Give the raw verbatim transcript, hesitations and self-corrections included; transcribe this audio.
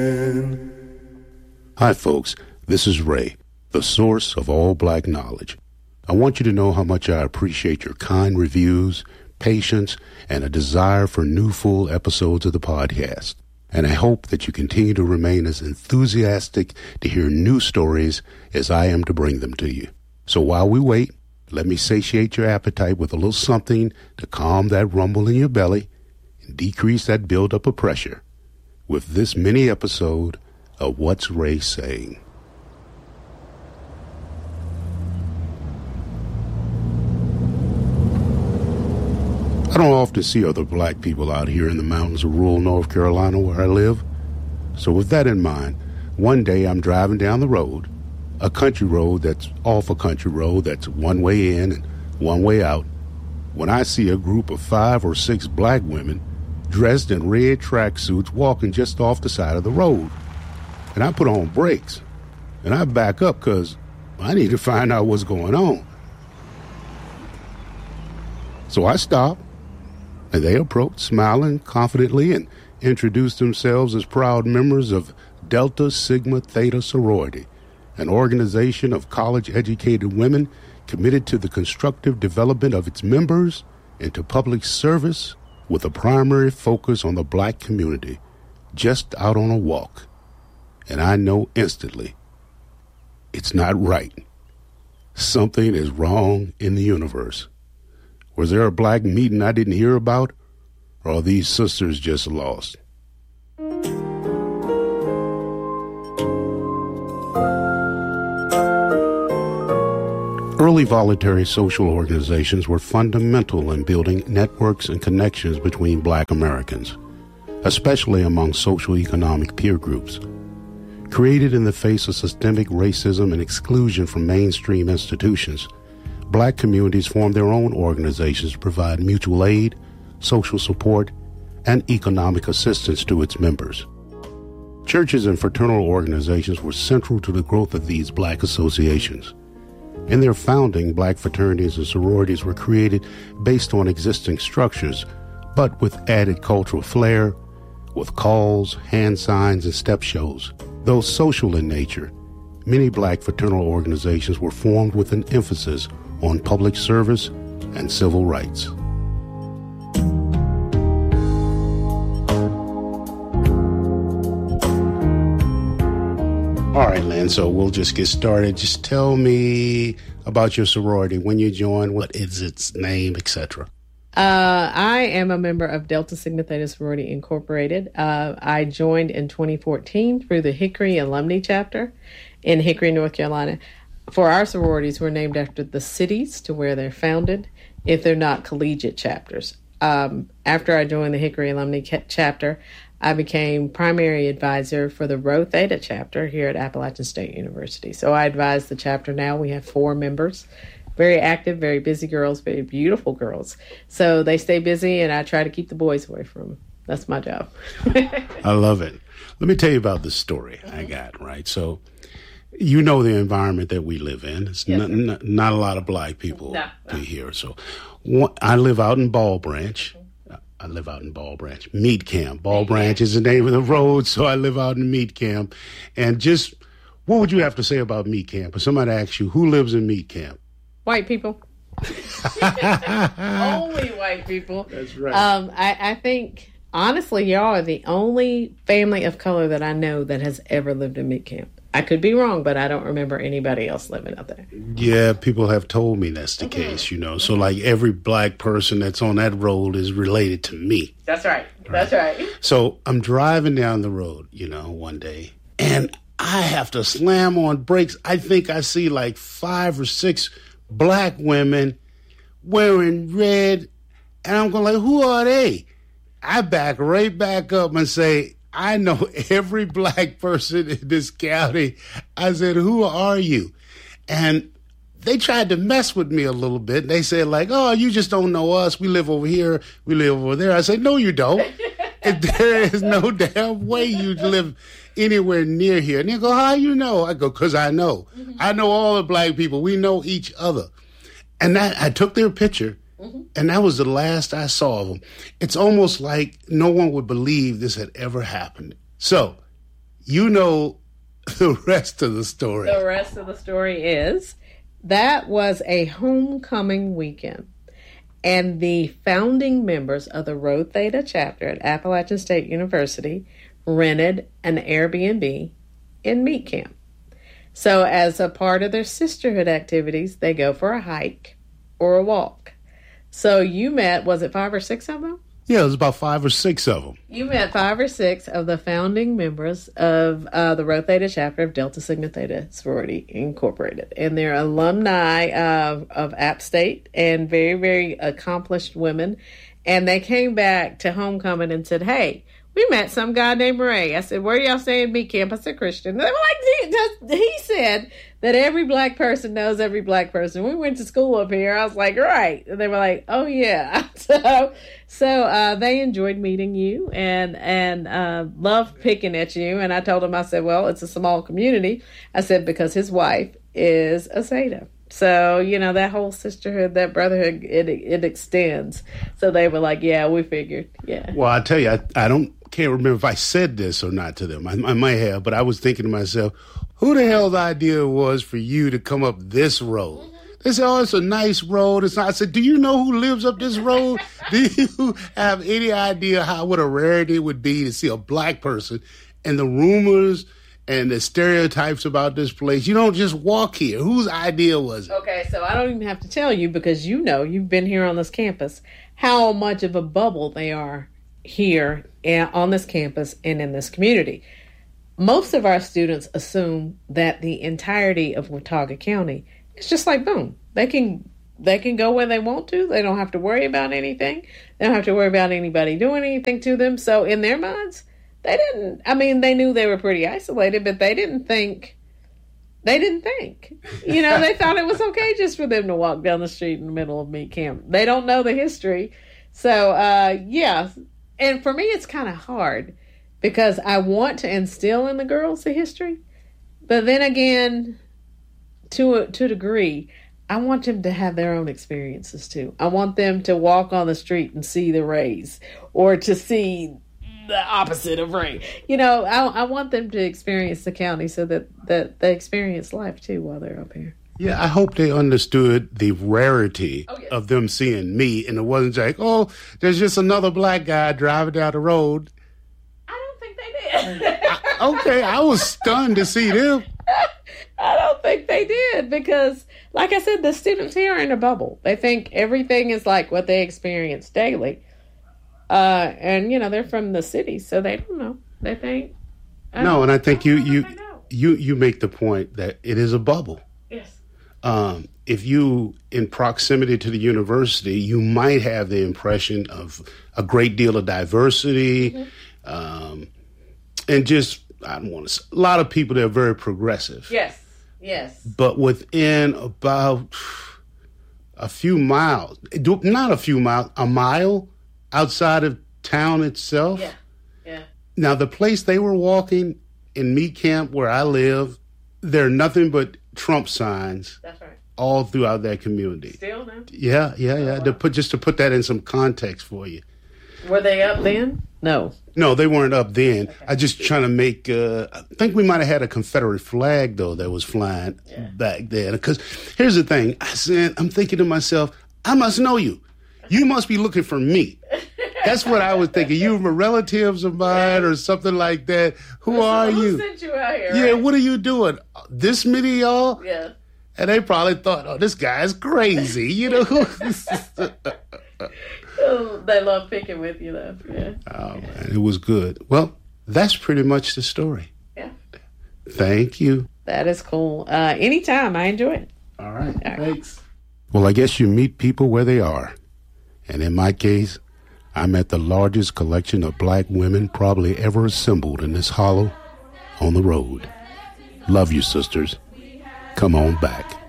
Hi, folks. This is Ray, the source of all black knowledge. I want you to know how much I appreciate your kind reviews, patience, and a desire for new full episodes of the podcast. And I hope that you continue to remain as enthusiastic to hear new stories as I am to bring them to you. So while we wait, let me satiate your appetite with a little something to calm that rumble in your belly and decrease that buildup of pressure with this mini episode of What's Ray Saying? I don't often see other black people out here in the mountains of rural North Carolina where I live. So with that in mind, one day I'm driving down the road, a country road that's off a country road that's one way in and one way out, when I see a group of five or six black women dressed in red tracksuits walking just off the side of the road. And I put on brakes, and I back up because I need to find out what's going on. So I stop, and they approached, smiling confidently, and introduced themselves as proud members of Delta Sigma Theta Sorority, an organization of college-educated women committed to the constructive development of its members and to public service with a primary focus on the black community, just out on a walk. And I know instantly, it's not right. Something is wrong in the universe. Was there a black meeting I didn't hear about? Or are these sisters just lost? Early voluntary social organizations were fundamental in building networks and connections between black Americans, especially among social economic peer groups. Created in the face of systemic racism and exclusion from mainstream institutions, black communities formed their own organizations to provide mutual aid, social support, and economic assistance to its members. Churches and fraternal organizations were central to the growth of these black associations. In their founding, black fraternities and sororities were created based on existing structures, but with added cultural flair, with calls, hand signs, and step shows. Though social in nature, many black fraternal organizations were formed with an emphasis on public service and civil rights. All right, Lynn, so we'll just get started. Just tell me about your sorority, when you joined, what is its name, et cetera. Uh, I am a member of Delta Sigma Theta Sorority Incorporated. Uh, I joined in twenty fourteen through the Hickory Alumni Chapter in Hickory, North Carolina. For our sororities, we're named after the cities to where they're founded, if they're not collegiate chapters. Um, after I joined the Hickory Alumni ca- Chapter, I became primary advisor for the Rho Theta Chapter here at Appalachian State University. So I advise the chapter now. We have four members. Very active, very busy girls, very beautiful girls. So they stay busy, and I try to keep the boys away from them. That's my job. I love it. Let me tell you about this story I got, right? So you know the environment that we live in. It's yes, not, not, not a lot of black people no, no. here. So one, I live out in Ball Branch. I live out in Ball Branch. Meat Camp. Ball Branch is the name of the road, so I live out in Meat Camp. And just, what would you have to say about Meat Camp? If somebody asks you, who lives in Meat Camp? White people. Only white people. That's right. Um, I, I think, honestly, y'all are the only family of color that I know that has ever lived in Meat Camp. I could be wrong, but I don't remember anybody else living out there. Yeah, people have told me that's the mm-hmm. case, you know. So, like, every black person that's on that road is related to me. That's right. right. That's right. So, I'm driving down the road, you know, one day, and I have to slam on brakes. I think I see, like, five or six black women wearing red, and I'm going like, who are they? I back right back up and say, I know every black person in this county. I said, who are you? And they tried to mess with me a little bit. They said, like, oh, you just don't know us. We live over here. We live over there. I said, no, you don't. And there is no damn way you live anywhere near here. And they go, how you know? I go, because I know. Mm-hmm. I know all the black people. We know each other. And that I took their picture, mm-hmm. and that was the last I saw of them. It's almost like no one would believe this had ever happened. So you know the rest of the story. The rest of the story is that was a homecoming weekend. And the founding members of the Rho Theta chapter at Appalachian State University rented an Airbnb in Meat Camp. So as a part of their sisterhood activities, they go for a hike or a walk. So you met, was it five or six of them? Yeah, it was about five or six of them. You met five or six of the founding members of uh, the Rho Theta chapter of Delta Sigma Theta Sorority Incorporated. And they're alumni of, of App State and very, very accomplished women. And they came back to homecoming and said, hey, we met some guy named Ray. I said, where y'all staying in Meat Camp? I said, Christian. They were like, he, he said that every black person knows every black person. We went to school up here. I was like, right. And they were like, oh, yeah. So so uh, they enjoyed meeting you and, and uh, loved picking at you. And I told him, I said, well, it's a small community. I said, because his wife is a Zeta. So, you know, that whole sisterhood, that brotherhood, it it extends. So they were like, yeah, we figured. Yeah. Well, I tell you, I, I don't can't remember if I said this or not to them. I, I might have, but I was thinking to myself, who the hell the idea was for you to come up this road? Mm-hmm. They said, oh, it's a nice road. It's not. I said, do you know who lives up this road? Do you have any idea how what a rarity it would be to see a black person? And the rumors and the stereotypes about this place, you don't just walk here. Whose idea was it? Okay, so I don't even have to tell you because you know, you've been here on this campus, how much of a bubble they are here on this campus and in this community. Most of our students assume that the entirety of Watauga County is just like boom. They can they can go where they want to. They don't have to worry about anything. They don't have to worry about anybody doing anything to them. So in their minds, they didn't, I mean, they knew they were pretty isolated, but they didn't think, they didn't think. You know, they thought it was okay just for them to walk down the street in the middle of Meat Camp. They don't know the history. So, uh, yeah. And for me, it's kind of hard because I want to instill in the girls the history. But then again, to a, to a degree, I want them to have their own experiences too. I want them to walk on the street and see the rays or to see the opposite of Ray. You know, I, I want them to experience the county so that, that they experience life too while they're up here. Yeah, I hope they understood the rarity oh, yes. of them seeing me, and it wasn't like, oh, there's just another black guy driving down the road. I don't think they did. I, okay, I was stunned to see them. I don't think they did because, like I said, the students here are in a bubble. They think everything is like what they experience daily. Uh, and, you know, they're from the city, so they don't know. They think. I no, and I think you, you, you, you make the point that it is a bubble. Yes. Um, if you, in proximity to the university, you might have the impression of a great deal of diversity, mm-hmm. um, and just, I don't want to say, a lot of people that are very progressive. Yes, yes. But within about a few miles, not a few miles, a mile outside of town itself. Yeah, yeah. Now, the place they were walking in Meat Camp where I live, there are nothing but Trump signs. That's right. All throughout that community. Still now? Yeah, yeah, yeah. Oh, wow. To put just to put that in some context for you. Were they up then? No. No, they weren't up then. Okay. I just trying to make. Uh, I think we might have had a Confederate flag though that was flying yeah. back then. Because here's the thing. I said, I'm thinking to myself, I must know you. You must be looking for me. That's what I was thinking. You were relatives of mine or something like that. Who Listen, are who you? Sent you out here, yeah, right? What are you doing? This many y'all? Yeah. And they probably thought, oh, this guy's crazy, you know? Oh, they love picking with you, though. Yeah. Oh, man, it was good. Well, that's pretty much the story. Yeah. Thank you. That is cool. Uh, anytime. I enjoy it. All right. All right. Thanks. Well, I guess you meet people where they are. And in my case, I'm at the largest collection of black women probably ever assembled in this hollow on the road. Love you, sisters. Come on back.